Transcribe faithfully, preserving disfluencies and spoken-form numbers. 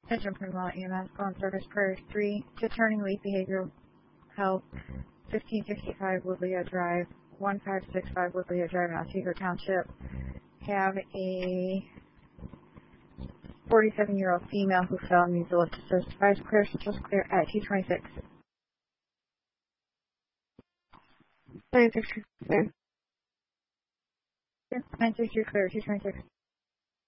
Attention Fremont E M S, go on service Prairie three to Turning Leaf Behavioral Health, fifteen sixty-five Woodlea Drive, one five six five Woodlea Drive, Osceola Township. Have a forty-seven-year-old female who fell and needs electricity. Advise clear, just clear at T twenty-six. nine six two clear. nine six two clear, T twenty-six.